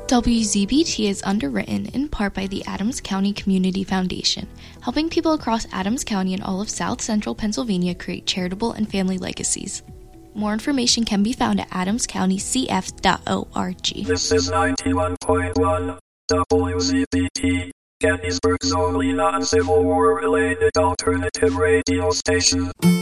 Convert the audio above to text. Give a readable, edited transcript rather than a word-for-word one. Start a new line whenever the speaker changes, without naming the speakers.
WZBT is underwritten in part by the Adams County Community Foundation, helping people across Adams County and all of South Central Pennsylvania create charitable and family legacies. More information can be found at adamscountycf.org.
This is 91.1 WZBT, Gettysburg's only non-Civil War-related alternative radio station.